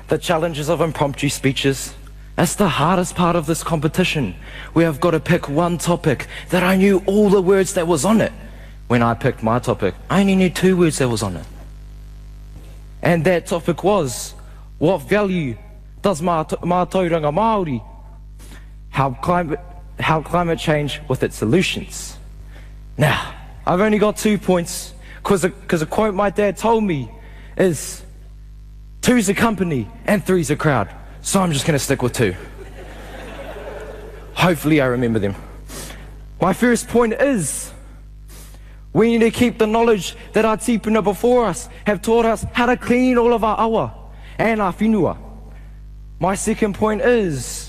the challenges of impromptu speeches. That's the hardest part of this competition. We have got to pick one topic that I knew all the words that was on it. When I picked my topic, I only knew 2 words that was on it. And that topic was, what value does Mātauranga Māori help climate change with its solutions? Now, I've only got 2 points, because a quote my dad told me is, 2's a company and 3's a crowd. So I'm just going to stick with 2. Hopefully I remember them. My first point is, we need to keep the knowledge that our tipuna before us have taught us how to clean all of our awa and our whenua. My second point is,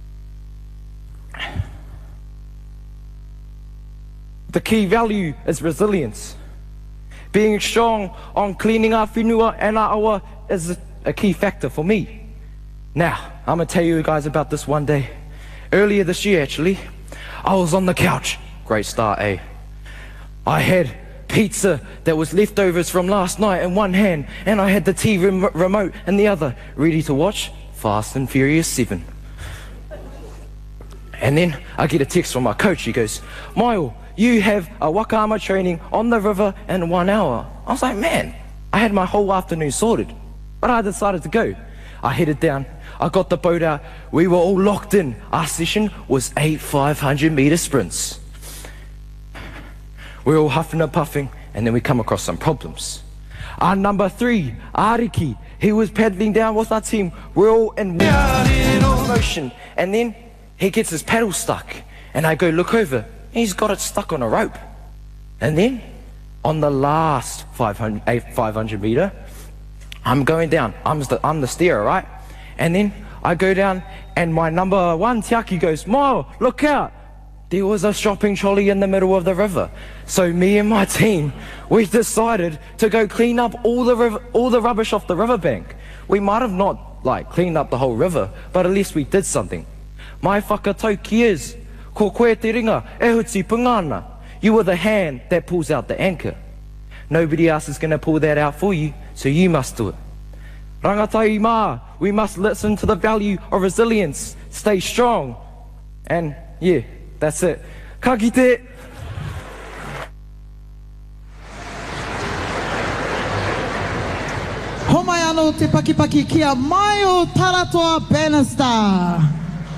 the key value is resilience. Being strong on cleaning our whenua and our awa is a key factor for me. Now, I'm going to tell you guys about this one day. Earlier this year, actually, I was on the couch. Great start, eh? I had pizza that was leftovers from last night in one hand, and I had the TV remote in the other, ready to watch Fast and Furious 7. And then I get a text from my coach. He goes, Maio, you have a wakaama training on the river in 1 hour. I was like, man, I had my whole afternoon sorted. But I decided to go. I headed down. I got the boat out. We were all locked in. Our session was 8 500-meter sprints. We're all huffing and puffing, and then we come across some problems. Our number 3, Ariki, he was paddling down with our team. We're all in motion, and then he gets his paddle stuck, and I go look over, and he's got it stuck on a rope. And then, on the last 500 meter, I'm going down. I'm the steerer, right? And then I go down, and my number 1, Tiaki, goes, Mo, look out. There was a shopping trolley in the middle of the river. So me and my team, we decided to go clean up all the rubbish off the riverbank. We might have not cleaned up the whole river, but at least we did something. Mai whakatau ki is, ko koe te ringa, e huti pungana. You are the hand that pulls out the anchor. Nobody else is going to pull that out for you, so you must do it. Rangatai mā, we must listen to the value of resilience, stay strong, and yeah, that's it. Ka kite. Homai anō te pakipaki kia Maio Taratoa Bannister.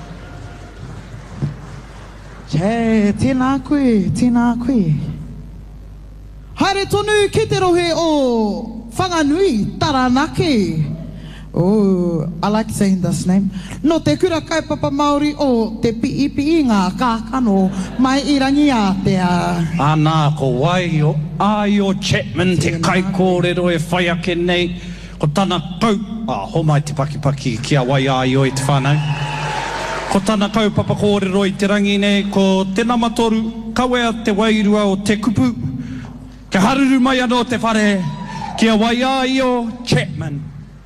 Che, tēnā koe, tēnā koe. Haere tonu ki te rohe o Whanganui, Taranaki. Oh, I like saying this name. No te kura kaipapa Māori o te pi'i ngā kākano mai I rangi ātea. Anā ko wai o Aio Chapman te kai kōrero e whai ake nei. Ko tana kau, homai te pakipaki kia wai Aio I te whānau. Ko tana kau papa kōrero I te rangi nei, ko te namatoru, kawea te wairua o te kupu. Ke haruru mai anō te whare, kia wai Aio Chapman.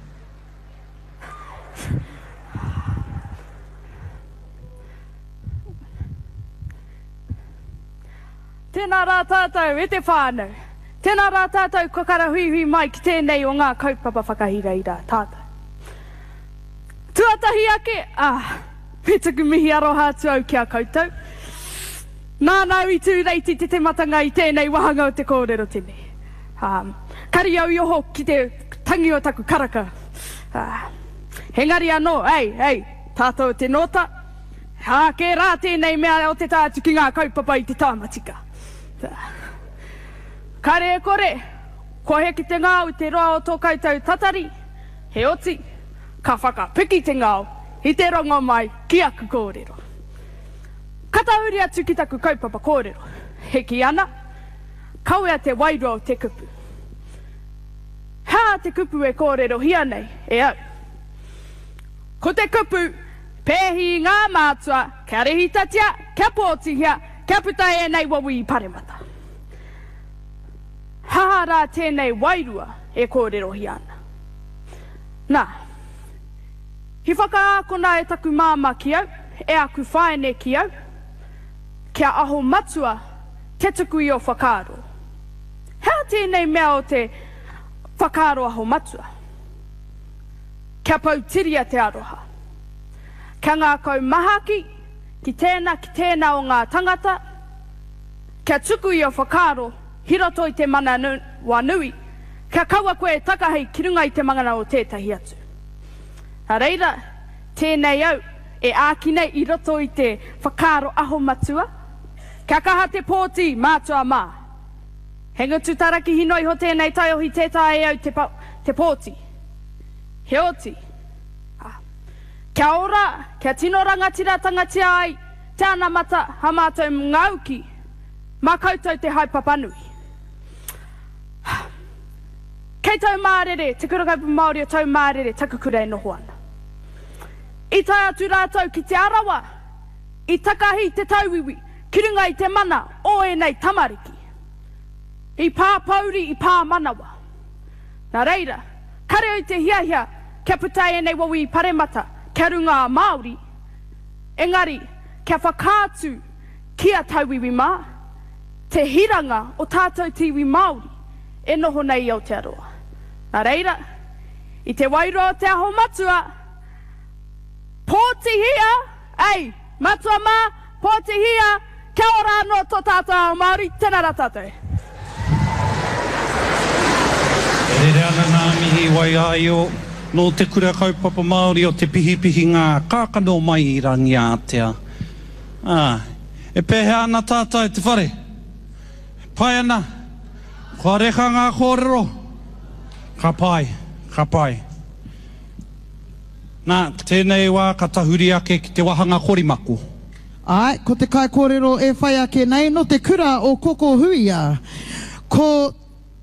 Tēnā rā tātou e te whānau. Tēnā rā tātou ko kara hui mai ki tēnei o ngā kaupapa whakahira I rā tātou. Tuatahi ake, pētaku mihi aroha atu au kia koutou. Nānau I tū reiti te matanga I tēnei wahanga o te kōrero tēne. Kari au yoho ki te tangi o taku karaka. Hengari anō, ei, tātou te nota. Ke rā tēnei mea o te tātu ki ngā kaupapa I te tāmatika. Kare e kore, ko he ki te ngāu te roa o tō koutou tatari, he oti, ka whakapiki te ngāu, I te rongo mai ki aku kōrero. Katauri atu ki taku kaupapa kōrero, he ki ana, kauea te wairua o te kupu. Hā te kupu e kōrero hia nei, e au. Ko te kupu, pēhi ngā mātua, kia rehitatia, kia pōtihia, kia putai e nei wawi I paremata. Hahara tēnei wairua e kōrero hi ana. Nā, hi whakaakona e taku māma ki au, e aku whaene ki au, kia aho matua te tuku I o whakaaro. Hea tēnei mea o te whakaaro aho matua. kia pautiria te aroha. Kia ngā kau mahaki, ki tēnā o ngā tangata, kia tuku i o whakaro, hiroto i te mana nui, kia kaua koe takahei ki runga i te mangana o tētahi atu. Nā reira, tēnei au, e ākinei i roto i te whakaro aho matua, kia kaha te pōti mātua mā. He ngutu taraki hinoi ho tēnei tai ohi tētai au te pōti. He oti. Kia ora, kia tino rangatira tangatia ai, te ana mata ha mātou ngauki, mā koutou te haipapanui. Kei tau mārere, te kurakapu Māori o tau mārere, takukure noho ana. I tai atu rātou ki te arawa, i takahi te tauiwi, ki runga i te mana o enei tamariki. I pāpauri, i pāmanawa. Nā reira, kare o te hiahia, kia putai enei wawi i paremata, kia runga a Māori, engari, kia whakātu kia tauiwi mā, te hiranga o tātou tiwi Māori, e noho nei i Aotearoa. Nā reira, i te wairoa te aho matua, pōti hia, ei, matua mā, pōti hia, kia ora anō tō tātou Māori, tēnā rā tātou. E re ana nā mihi wai ai o, no te kura kaupapa Māori o te pihipihi ngā kākano mai i rangi Aotea. E pehe ana tātou te whare. Pai ana, kua reka ngā kōrero. Ka pai, ka pai. Nā, tēnei wā ka tahuri ake ki te wahanga korimaku. Ai, ko te kai kōrero e whai ake nei, no te kura o koko huia. Ko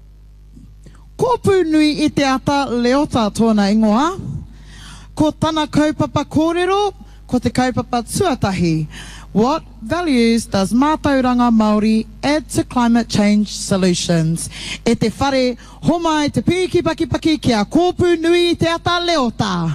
kōpū nui i te ata leota tōna ingoa. Ko tana kaupapa kōrero, ko te kaupapa tuatahi. What values does Mātauranga Māori add to climate change solutions? E te whare, homai te piki paki kia kōpū nui i te ata leota.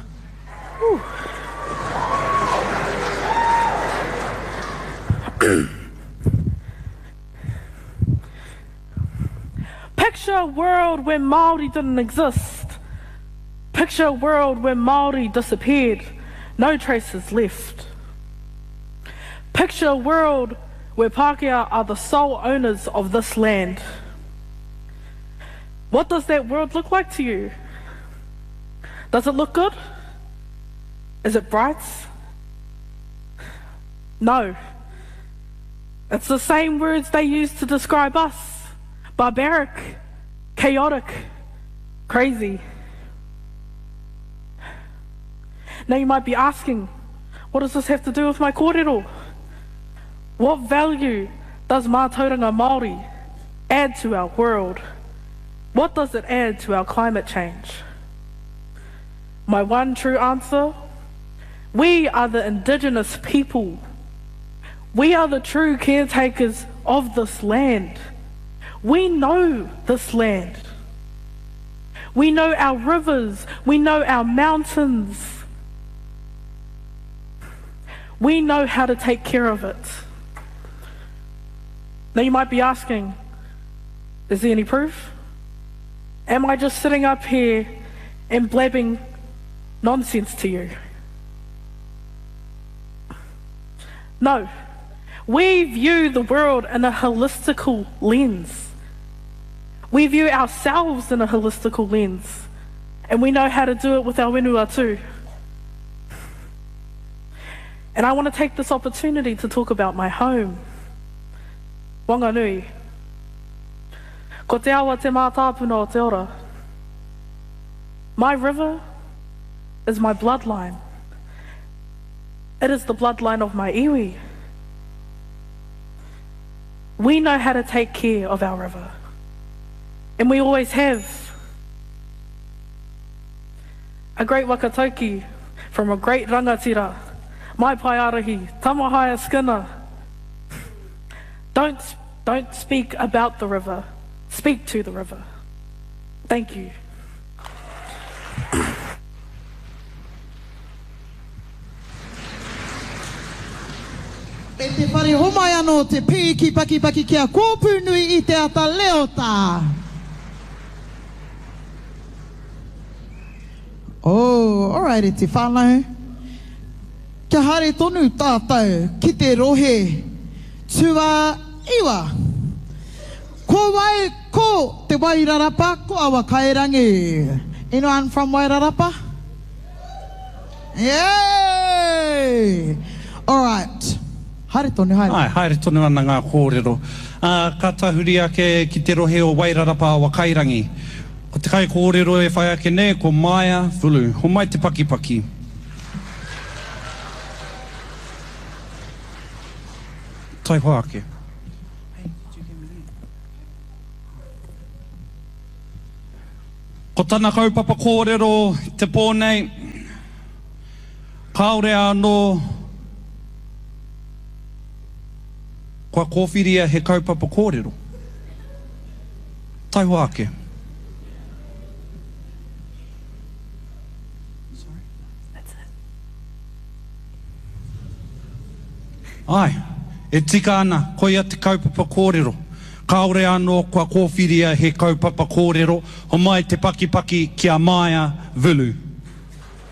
Picture a world where Māori didn't exist. Picture a world where Māori disappeared, no traces left. Picture a world where Pākehā are the sole owners of this land. What does that world look like to you? Does it look good? Is it bright? No. It's the same words they use to describe us. Barbaric, chaotic, crazy. Now you might be asking, what does this have to do with my kōrero? What value does Mātauranga Māori add to our world? What does it add to our climate change? My one true answer, we are the indigenous people. We are the true caretakers of this land. We know this land. We know our rivers. We know our mountains. We know how to take care of it. Now you might be asking, is there any proof? Am I just sitting up here and blabbing nonsense to you? No. We view the world in a holistical lens. We view ourselves in a holistical lens. And we know how to do it with our whenua too. And I want to take this opportunity to talk about my home. Wanganui. Ko te awa te mātāpuna o te ora. My river is my bloodline. It is the bloodline of my iwi. We know how to take care of our river. And we always have. A great wakatauki from a great rangatira, mai pai arahi, Tamahaya Skinner. Don't speak about the river, speak to the river. Thank you. E te whare homai anō te piki paki kia kōpū nui i te ata leota. Oh, alright, te whanau. Kia hare tonu tātou ki te rohe tua iwa. Ko wai ko te Wairarapa, ko awa Kairangi. Anyone from Wairarapa? Yay! Alright. Haere tonu, haere. Ai, haere tonu ana ngā kōrero. Ka tahuri ake ki te rohe o Wairarapa awa Kairangi. Ko te kai kōrero e whai ake nei, ko Maia Vulu. Ho mai te pakipaki. Tai hoa ake. Ko tana kaupapa kōrero te pōnei, kaore anō, kua kōwhiria he kaupapa kōrero. Tai hoa ake. Ai, e tika ana, koia te kaupapa kōrero. Kaore anō kua kōwhiria he kaupapa kōrero, ho mai te pakipaki ki a Maia Vulu.